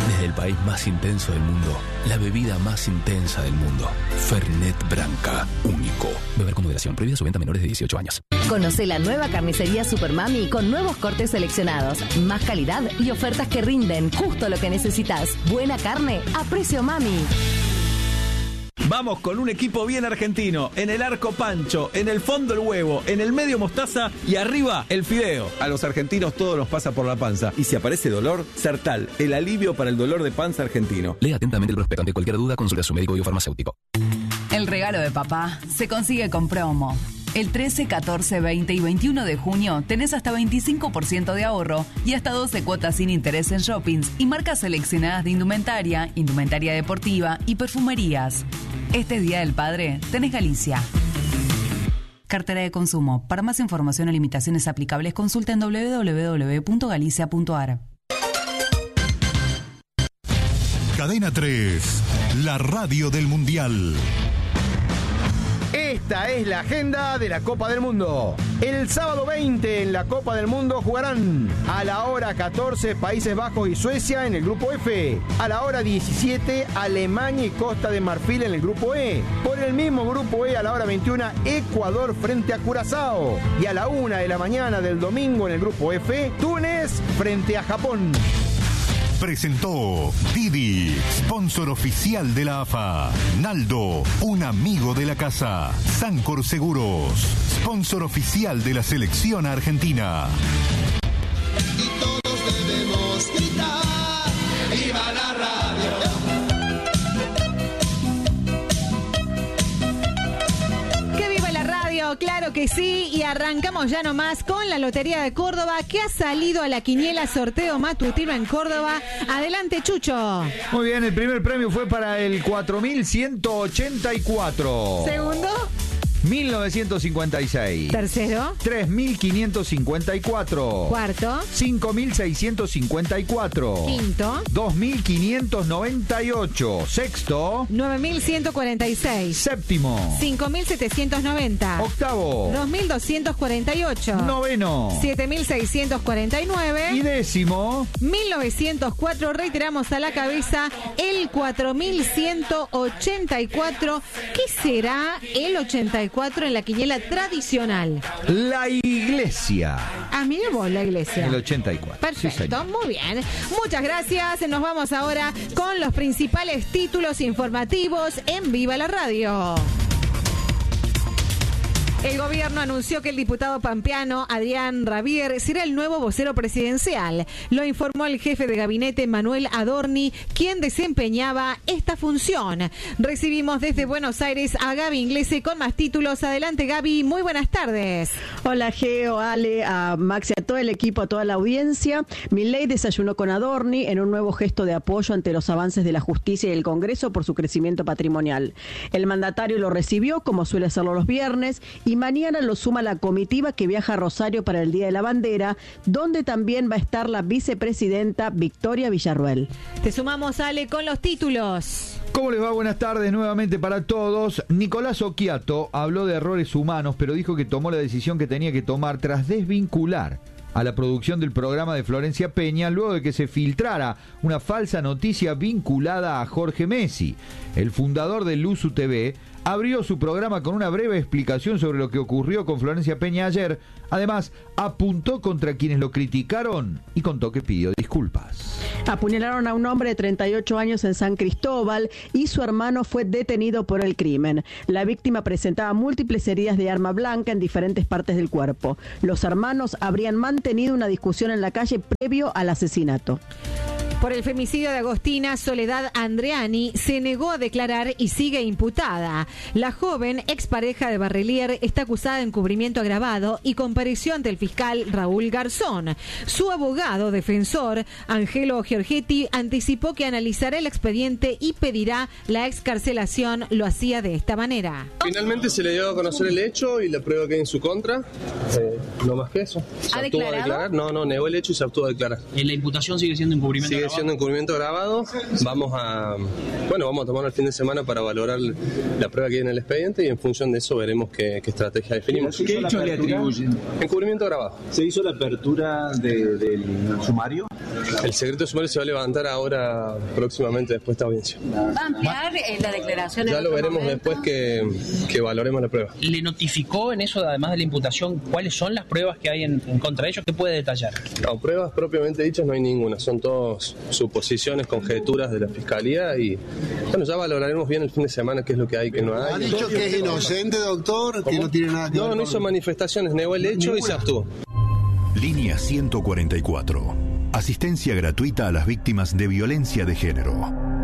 Desde el país más intenso del mundo, la bebida más intensa del mundo. Fernet Branca, único. Beber con moderación. Prohibida su venta a menores de 18 años. Conoce la nueva carnicería Supermami con nuevos cortes seleccionados, más calidad y ofertas que rinden justo lo que necesitas. Buena carne a precio mami. Vamos con un equipo bien argentino. En el arco Pancho, en el fondo el huevo, en el medio mostaza y arriba el fideo. A los argentinos todo nos pasa por la panza. Y si aparece dolor, Sertal, el alivio para el dolor de panza argentino. Lea atentamente el prospecto. Ante cualquier duda, consulte a su médico biofarmacéutico. El regalo de papá se consigue con promo. El 13, 14, 20 y 21 de junio tenés hasta 25% de ahorro y hasta 12 cuotas sin interés en shoppings y marcas seleccionadas de indumentaria, indumentaria deportiva y perfumerías. Este Día del Padre tenés Galicia. Cartera de consumo. Para más información o limitaciones aplicables, consulta en www.galicia.ar. Cadena 3, la radio del Mundial. Esta es la agenda de la Copa del Mundo. El sábado 20 en la Copa del Mundo jugarán a la hora 14 Países Bajos y Suecia en el grupo F. A la hora 17 Alemania y Costa de Marfil en el grupo E. Por el mismo grupo E a la hora 21 Ecuador frente a Curazao. Y a la 1 de la mañana del domingo en el grupo F Túnez frente a Japón. Presentó Didi, sponsor oficial de la AFA. Naldo, un amigo de la casa. Sancor Seguros, sponsor oficial de la selección argentina. Y todos debemos gritar, ¡viva la radio! ¡Que viva la radio! Claro que sí, y arrancamos ya nomás con la Lotería de Córdoba, que ha salido a la quiniela sorteo matutino en Córdoba. Adelante, Chucho. Muy bien, el primer premio fue para el 4184. Segundo, 1956. tercero, 3554. cuarto, 5654. quinto, 2598. Sexto, 9146. séptimo, 5790. octavo, 2248. noveno, 7649. y décimo, 1904. Reiteramos a la cabeza el 4184. ¿Qué será el 84 en la quiniela tradicional? la iglesia. Ah, mire vos, la iglesia. El 84. Perfecto, muy bien. Muchas gracias. Nos vamos ahora con los principales títulos informativos en Viva la Radio. El gobierno anunció que el diputado pampeano Adrián Rabier será el nuevo vocero presidencial. Lo informó el jefe de gabinete Manuel Adorni, quien desempeñaba esta función. Recibimos desde Buenos Aires a Gaby Inglese con más títulos. Adelante, Gaby, muy buenas tardes. Hola, Geo, Ale, a Max y a todo el equipo, a toda la audiencia. Milei desayunó con Adorni en un nuevo gesto de apoyo ante los avances de la justicia y el Congreso por su crecimiento patrimonial. El mandatario lo recibió, como suele hacerlo los viernes, y mañana lo suma la comitiva que viaja a Rosario para el Día de la Bandera, donde también va a estar la vicepresidenta Victoria Villarruel. Te sumamos, Ale, con los títulos. ¿Cómo les va? Buenas tardes nuevamente para todos. Nicolás Occhiato habló de errores humanos, pero dijo que tomó la decisión que tenía que tomar tras desvincular a la producción del programa de Florencia Peña luego de que se filtrara una falsa noticia vinculada a Jorge Messi. El fundador de Luzu TV abrió su programa con una breve explicación sobre lo que ocurrió con Florencia Peña ayer. Además, apuntó contra quienes lo criticaron y contó que pidió disculpas. Apuñalaron a un hombre de 38 años en San Cristóbal y su hermano fue detenido por el crimen. La víctima presentaba múltiples heridas de arma blanca en diferentes partes del cuerpo. Los hermanos habrían mantenido una discusión en la calle previo al asesinato. Por el femicidio de Agostina, Soledad Andreani se negó a declarar y sigue imputada. La joven, expareja de Barrelier, está acusada de encubrimiento agravado y compareció ante el fiscal Raúl Garzón. Su abogado defensor, Angelo Giorgetti, anticipó que analizará el expediente y pedirá la excarcelación. Lo hacía de esta manera. Finalmente se le dio a conocer el hecho y la prueba que hay en su contra. No más que eso. ¿Ha declarado? No, negó el hecho y se abstuvo a declarar. ¿La imputación sigue siendo encubrimiento agravado? siendo encubrimiento grabado. Vamos a tomar el fin de semana para valorar la prueba que hay en el expediente y en función de eso veremos qué estrategia definimos. ¿Qué hecho le atribuyen? Encubrimiento grabado. ¿Se hizo la apertura del sumario? El secreto sumario se va a levantar ahora próximamente después de esta audiencia. ¿Va a ampliar la declaración? Ya lo veremos después que valoremos la prueba. ¿Le notificó en eso, además de la imputación, cuáles son las pruebas que hay en contra de ellos? ¿Qué puede detallar? No, pruebas propiamente dichas no hay ninguna, son todas suposiciones, conjeturas de la Fiscalía y ya valoraremos bien el fin de semana qué es lo que hay y qué no hay. ¿Ha dicho que es inocente, doctor? ¿Que no tiene nada que ver? No hizo manifestaciones, negó el hecho y se abstuvo. Línea 144. Asistencia gratuita a las víctimas de violencia de género.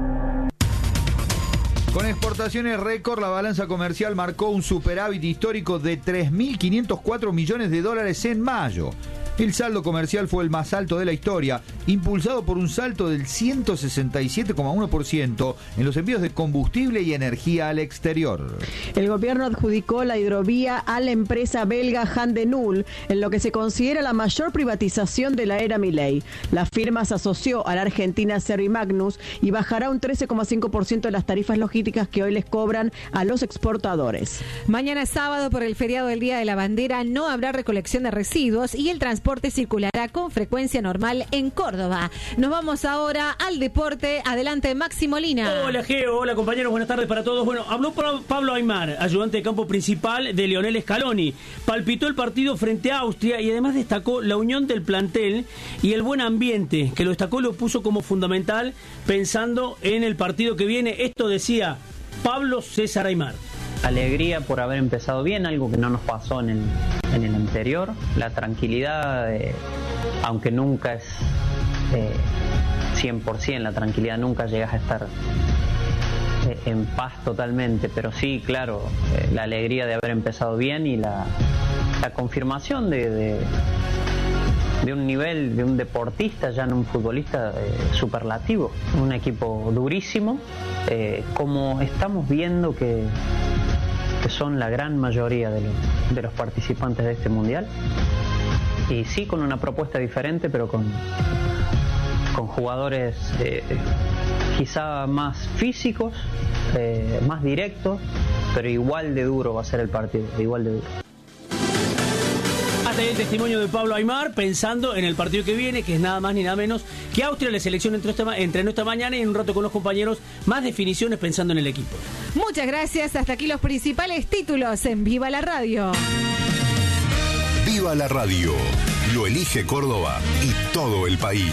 Con exportaciones récord, la balanza comercial marcó un superávit histórico de 3.504 millones de dólares en mayo. El saldo comercial fue el más alto de la historia, impulsado por un salto del 167,1% en los envíos de combustible y energía al exterior. El gobierno adjudicó la hidrovía a la empresa belga Han de Null, en lo que se considera la mayor privatización de la era Milei. La firma se asoció a la argentina Servimagnus y bajará un 13,5% de las tarifas logísticas que hoy les cobran a los exportadores. Mañana sábado, por el feriado del Día de la Bandera, no habrá recolección de residuos y el transporte circulará con frecuencia normal en Córdoba. Nos vamos ahora al deporte. Adelante, Maxi Molina. Hola, Geo. Hola, compañeros. Buenas tardes para todos. Bueno, habló Pablo Aimar, ayudante de campo principal de Lionel Scaloni. Palpitó el partido frente a Austria y además destacó la unión del plantel y el buen ambiente, que lo destacó, lo puso como fundamental pensando en el partido que viene. Esto decía Pablo César Aimar. Alegría por haber empezado bien, algo que no nos pasó en el anterior. La tranquilidad, aunque nunca es 100%, la tranquilidad nunca llegas a estar en paz totalmente, pero sí, claro, la alegría de haber empezado bien y la confirmación de un nivel, de un deportista, ya no un futbolista, superlativo. Un equipo durísimo, como estamos viendo que son la gran mayoría de los participantes de este mundial, y sí con una propuesta diferente, pero con jugadores quizá más físicos, más directos, pero igual de duro va a ser el partido, igual de duro. Hasta ahí el testimonio de Pablo Aimar, pensando en el partido que viene, que es nada más ni nada menos que Austria. La selección entrenó esta mañana y en un rato con los compañeros más definiciones pensando en el equipo. Muchas gracias. Hasta aquí los principales títulos en Viva la Radio. Viva la Radio. Lo elige Córdoba y todo el país.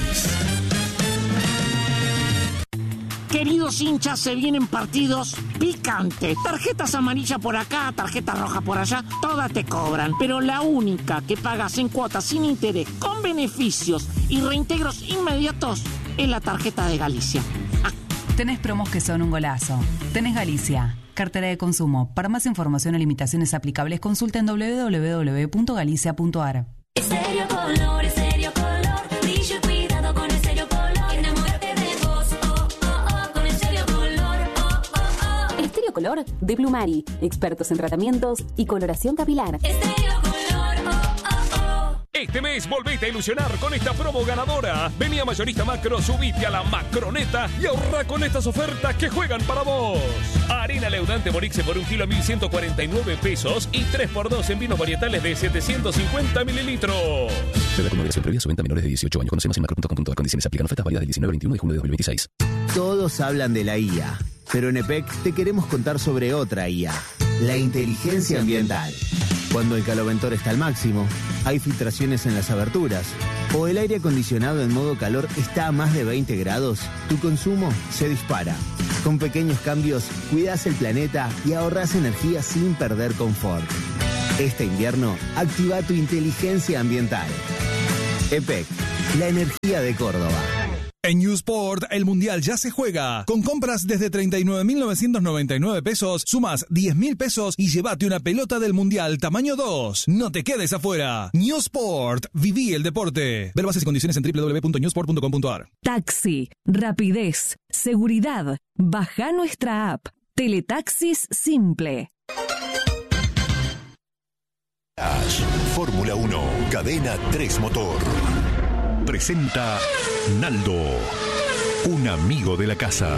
Queridos hinchas, se vienen partidos picantes. Tarjetas amarillas por acá, tarjetas rojas por allá, todas te cobran. Pero la única que pagas en cuotas sin interés, con beneficios y reintegros inmediatos, es la tarjeta de Galicia. Tenés promos que son un golazo. Tenés Galicia. Cartera de consumo. Para más información o limitaciones aplicables, consulta en www.galicia.ar. Estéreo Color, Estéreo Color, brillo y cuidado con Estéreo Color. Enamórate de vos, oh, oh, oh, con Estéreo Color, oh, oh, oh. Estéreo Color de Plumari, expertos en tratamientos y coloración capilar. Estéreo Color, oh, oh, oh. Este mes volvete a ilusionar con esta promo ganadora. Vení a Mayorista Macro, subite a la Macroneta y ahorra con estas ofertas que juegan para vos. Harina leudante Morixe por 1 kilo a 1.149 pesos y 3x2 en vinos varietales de 750 mililitros. Beber con moderación, previa su venta a menores de 18 años. Conoce más en macro.com.ar. Condiciones aplican. Ofertas válidas del 19 al 21 de junio de 2026. Todos hablan de la IA, pero en EPEC te queremos contar sobre otra IA, la inteligencia ambiental. Cuando el caloventor está al máximo, hay filtraciones en las aberturas, o el aire acondicionado en modo calor está a más de 20 grados, tu consumo se dispara. Con pequeños cambios, cuidas el planeta y ahorras energía sin perder confort. Este invierno, activa tu inteligencia ambiental. EPEC, la energía de Córdoba. En Newsport, el Mundial ya se juega. Con compras desde 39.999 pesos, sumas 10.000 pesos y llévate una pelota del Mundial tamaño 2. No te quedes afuera. Newsport, viví el deporte. Ver bases y condiciones en www.newsport.com.ar. Taxi, rapidez, seguridad. Baja nuestra app. Teletaxis Simple. Fórmula 1, cadena 3 motor. Presenta Naldo, un amigo de la casa.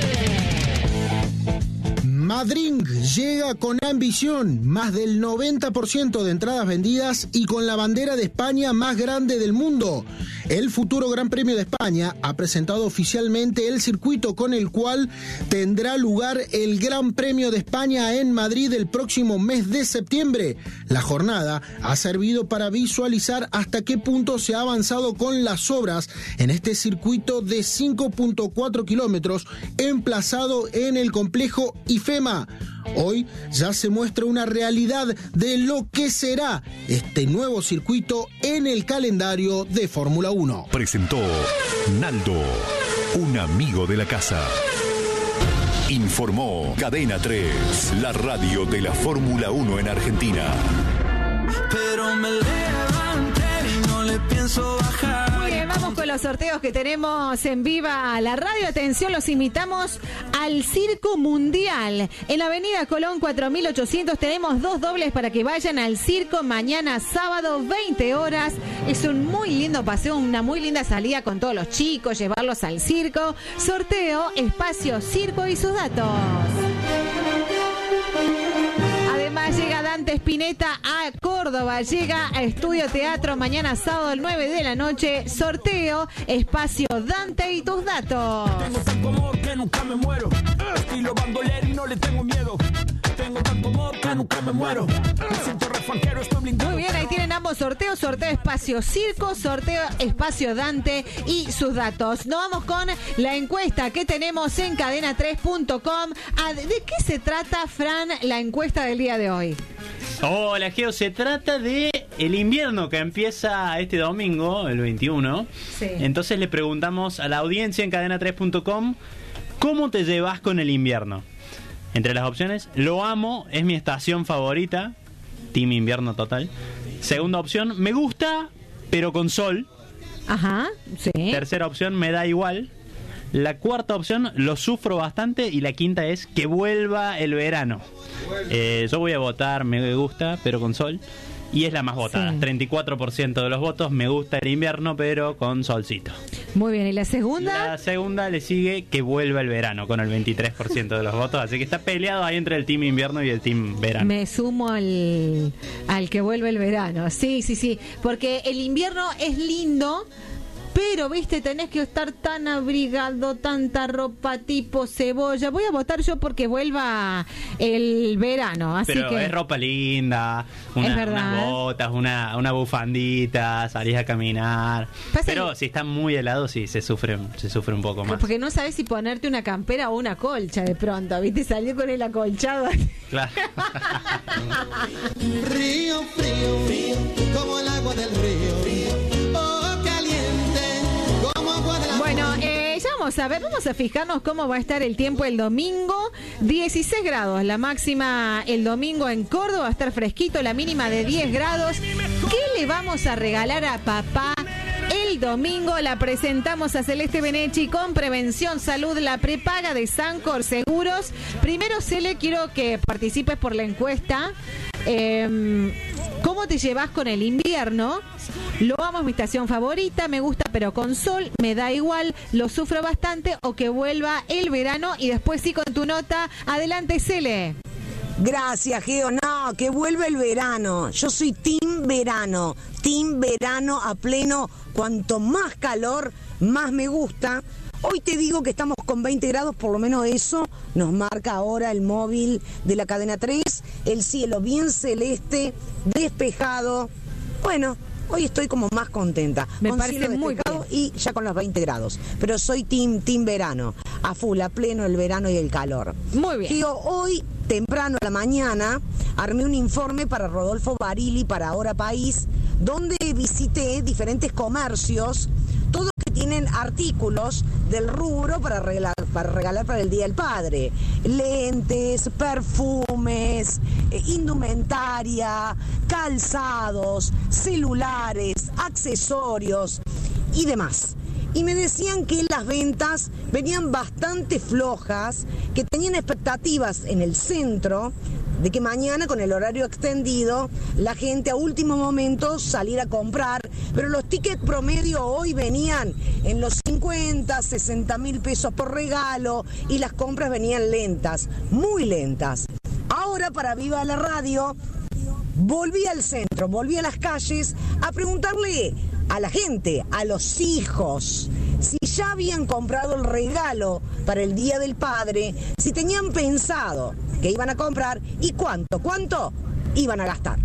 Madrid llega con ambición, más del 90% de entradas vendidas y con la bandera de España más grande del mundo. El futuro Gran Premio de España ha presentado oficialmente el circuito con el cual tendrá lugar el Gran Premio de España en Madrid el próximo mes de septiembre. La jornada ha servido para visualizar hasta qué punto se ha avanzado con las obras en este circuito de 5.4 kilómetros emplazado en el complejo IFEMA. Hoy ya se muestra una realidad de lo que será este nuevo circuito en el calendario de Fórmula 1. Presentó Naldo, un amigo de la casa. Informó Cadena 3, la radio de la Fórmula 1 en Argentina. Pero me levanté y no le pienso bajar. Muy bien, vamos con los sorteos que tenemos en Viva la Radio. Atención, los invitamos al Circo Mundial. En la avenida Colón 4800 tenemos 2 dobles para que vayan al circo mañana sábado 20 horas. Es un muy lindo paseo, una muy linda salida con todos los chicos, llevarlos al circo. Sorteo, espacio, circo y sus datos. Además llega Dante Spinetta a Córdoba, llega a Estudio Teatro mañana sábado 9 de la noche, sorteo, espacio Dante y tus datos. Tengo tanto amor que nunca me muero, estilo bandolero y no le tengo miedo. Tengo tanto amor que nunca me muero, me siento refanquero, estoy blindado. Muy bien, ahí tienen ambos sorteos, sorteo espacio circo, sorteo espacio Dante y sus datos. Nos vamos con la encuesta que tenemos en cadena3.com. ¿De qué se trata, Fran, la encuesta del día de hoy? Hola, Geo, se trata de el invierno que empieza este domingo, el 21. Sí. Entonces le preguntamos a la audiencia en cadena3.com, ¿cómo te llevas con el invierno? Entre las opciones, lo amo, es mi estación favorita, team invierno total. Segunda opción, me gusta, pero con sol. Ajá, sí. Tercera opción, me da igual. La cuarta opción, lo sufro bastante. Y la quinta es que vuelva el verano. Yo voy a votar, me gusta, pero con sol. Y es la más votada, sí. 34% de los votos, me gusta el invierno, pero con solcito. Muy bien, ¿y la segunda? La segunda le sigue que vuelva el verano, con el 23% de los votos. Así que está peleado ahí entre el team invierno y el team verano. Me sumo al que vuelve el verano. Sí, sí, sí, porque el invierno es lindo, pero, viste, tenés que estar tan abrigado, tanta ropa tipo cebolla. Voy a votar yo porque vuelva el verano. Así pero que es ropa linda, unas botas, una bufandita, salís a caminar. Pero si está muy helado, sí, se sufre un poco más. Porque no sabés si ponerte una campera o una colcha de pronto, viste, salir con el acolchado. Claro. Río frío, frío, como el agua del río. Bueno, ya vamos a fijarnos cómo va a estar el tiempo el domingo. 16 grados, la máxima el domingo en Córdoba, va a estar fresquito, la mínima de 10 grados. ¿Qué le vamos a regalar a papá el domingo? La presentamos a Celeste Benechi con Prevención Salud, la prepaga de Sancor Seguros. Primero, Cele, quiero que participes por la encuesta. ¿Cómo te llevas con el invierno? Lo amo, es mi estación favorita, me gusta pero con sol, me da igual, lo sufro bastante, o que vuelva el verano. Y después sí con tu nota, adelante, Cele. Gracias, Geo. No, que vuelva el verano. Yo soy team verano a pleno. Cuanto más calor, más me gusta. Hoy te digo que estamos con 20 grados, por lo menos eso nos marca ahora el móvil de la cadena 3. El cielo bien celeste, despejado. Bueno, hoy estoy como más contenta. Me con parece cielo muy despejado bien. y ya con los 20 grados. Pero soy team verano, a full, a pleno el verano y el calor. Muy bien. Digo, hoy temprano a la mañana armé un informe para Rodolfo Barili, para Ahora País, donde visité diferentes comercios, todos que tienen artículos del rubro para regalar para el Día del Padre. Lentes, perfumes, indumentaria, calzados, celulares, accesorios y demás. Y me decían que las ventas venían bastante flojas, que tenían expectativas en el centro de que mañana con el horario extendido la gente a último momento salir a comprar, pero los tickets promedio hoy venían en los 50, 60 mil pesos por regalo y las compras venían lentas, muy lentas. Ahora para Viva la Radio volví al centro, volví a las calles a preguntarle a la gente, a los hijos, si ya habían comprado el regalo para el Día del Padre, si tenían pensado que iban a comprar y cuánto iban a gastar.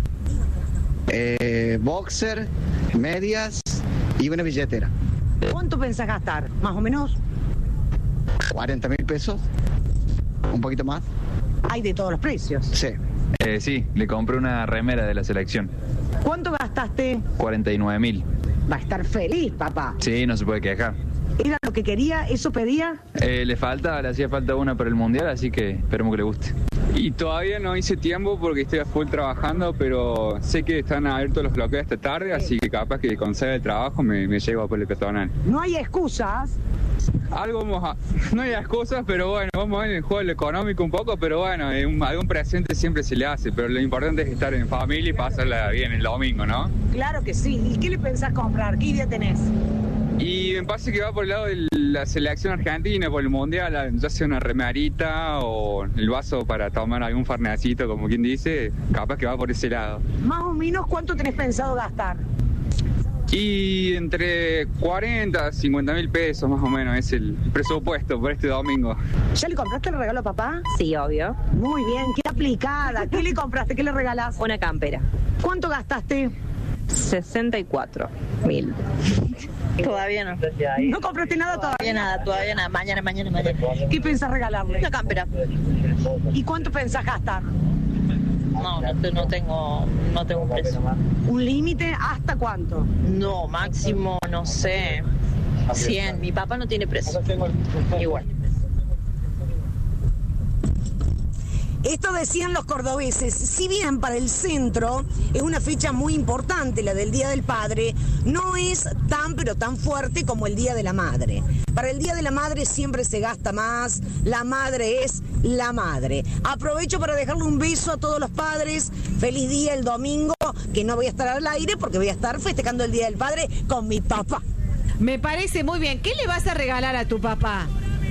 Boxer, medias y una billetera. ¿Cuánto pensás gastar, más o menos? 40 mil pesos, un poquito más. Hay de todos los precios. Sí. Sí, le compré una remera de la selección. ¿Cuánto gastaste? 49.000. Va a estar feliz, papá. Sí, no se puede quejar. ¿Era lo que quería? ¿Eso pedía? Le hacía falta una para el Mundial, así que esperemos que le guste. Y todavía no hice tiempo porque estoy a full trabajando, pero sé que están abiertos los bloqueos esta tarde, así que capaz que cuando salga el trabajo me llevo por el peatonal. No hay excusas. No hay excusas, pero bueno, vamos a ver el juego económico un poco, pero bueno, algún presente siempre se le hace, pero lo importante es estar en familia y pasarla bien el domingo, ¿no? Claro que sí. ¿Y qué le pensás comprar? ¿Qué idea tenés? Y me parece que va por el lado de la selección argentina, por el mundial, ya sea una remerita o el vaso para tomar algún farnecito, como quien dice, capaz que va por ese lado. Más o menos, ¿cuánto tenés pensado gastar? Y entre 40 a 50 mil pesos más o menos es el presupuesto por este domingo. ¿Ya le compraste el regalo a papá? Sí, obvio. Muy bien, qué aplicada. ¿Qué le compraste? ¿Qué le regalás? Una campera. ¿Cuánto gastaste? 64.000. Todavía no. ¿No compraste nada todavía? Todavía nada. Mañana. ¿Qué pensás regalarle? Una campera. ¿Y cuánto pensás gastar? No tengo un precio. ¿Un límite? ¿Hasta cuánto? No, máximo, no sé, 100. Mi papá no tiene precio. Igual. Esto decían los cordobeses, si bien para el centro es una fecha muy importante, la del Día del Padre, no es tan fuerte como el Día de la Madre. Para el Día de la Madre siempre se gasta más, la madre es la madre. Aprovecho para dejarle un beso a todos los padres, feliz día el domingo, que no voy a estar al aire porque voy a estar festejando el Día del Padre con mi papá. Me parece muy bien. ¿Qué le vas a regalar a tu papá?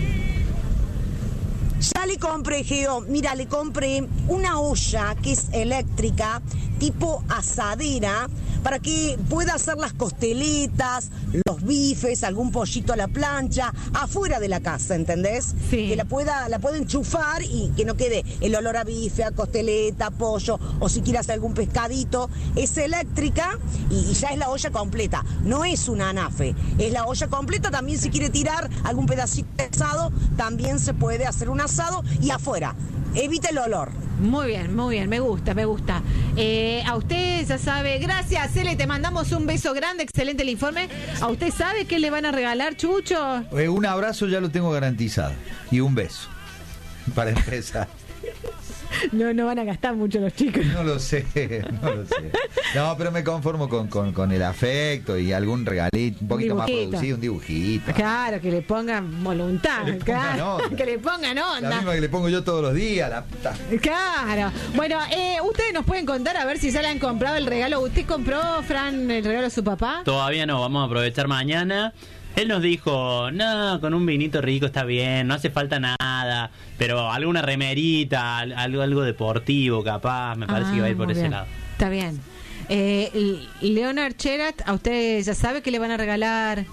Ya le compré, Geo, mira, le compré una olla que es eléctrica, tipo asadera, para que pueda hacer las costeletas, los bifes, algún pollito a la plancha, afuera de la casa, ¿entendés? Sí. Que la pueda enchufar y que no quede el olor a bife, a costeleta, pollo, o si quieres algún pescadito. Es eléctrica y ya es la olla completa, no es una anafe, es la olla completa. También si quiere tirar algún pedacito de asado, también se puede hacer un asado y afuera. Evita el olor. Muy bien, me gusta. A usted ya sabe, gracias Cele, te mandamos un beso grande, excelente el informe. ¿A usted sabe qué le van a regalar, Chucho? Un abrazo ya lo tengo garantizado y un beso para empezar. No van a gastar mucho los chicos. No lo sé. No, pero me conformo con el afecto y algún regalito, un poquito más producido, un dibujito. Claro, que le pongan voluntad. Que le pongan onda. La misma que le pongo yo todos los días. Claro. Bueno, ustedes nos pueden contar a ver si ya le han comprado el regalo. ¿Usted compró, Fran, el regalo a su papá? Todavía no, vamos a aprovechar mañana. Él nos dijo, no, con un vinito rico está bien, no hace falta nada, pero alguna remerita, algo deportivo capaz, me parece que va a ir por ese lado. Está bien. Leonard Cherat, ¿a usted ya sabe que le van a regalar?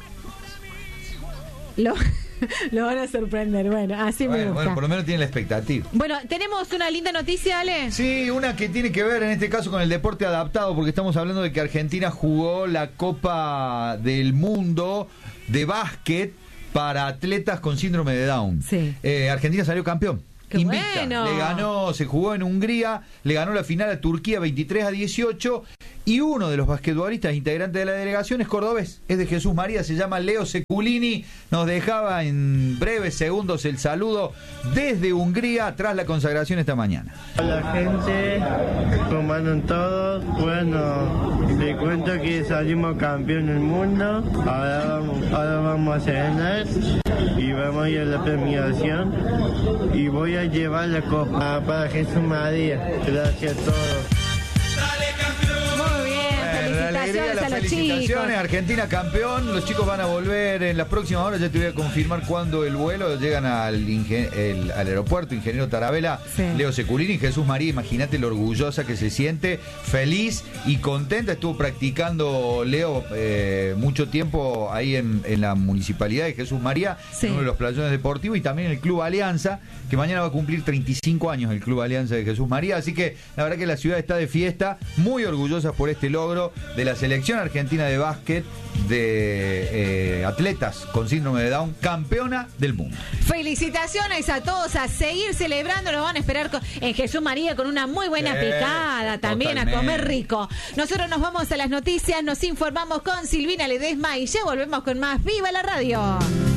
Lo van a sorprender, bueno, así me gusta. Bueno, por lo menos tiene la expectativa. Bueno, tenemos una linda noticia, Ale. Sí, una que tiene que ver en este caso con el deporte adaptado, porque estamos hablando de que Argentina jugó la Copa del Mundo de básquet para atletas con síndrome de Down. Sí. Argentina salió campeón. ¡Qué bueno! Le ganó, se jugó en Hungría, le ganó la final a Turquía 23-18 y uno de los basquetbolistas integrantes de la delegación es cordobés, es de Jesús María, se llama Leo Seculini, nos dejaba en breves segundos el saludo desde Hungría tras la consagración esta mañana. Hola gente, ¿cómo andan todos? Bueno, les cuento que salimos campeón del mundo, ahora vamos a cenar y vamos a ir a la premiación y voy a llevar la copa para Jesús María. Gracias a todos. Muy bien, felicitaciones a los Felicitaciones, chicos. Argentina campeón. Los chicos van a volver en las próximas horas. Ya te voy a confirmar cuándo el vuelo. Llegan al aeropuerto, ingeniero Tarabella, Sí. Leo Seculini y Jesús María. Imagínate lo orgullosa que se siente, feliz y contenta. Estuvo practicando Leo mucho tiempo ahí en la municipalidad de Jesús María, Sí. en uno de los playones deportivos, y también en el Club Alianza, que mañana va a cumplir 35 años el Club Alianza de Jesús María. Así que la verdad que la ciudad está de fiesta, muy orgullosa por este logro de la selección argentina de básquet de atletas con síndrome de Down, campeona del mundo. Felicitaciones a todos, a seguir celebrando. Nos van a esperar en Jesús María con una muy buena picada también, totalmente. a comer rico. Nosotros nos vamos a las noticias, nos informamos con Silvina Ledesma y ya volvemos con más Viva la Radio.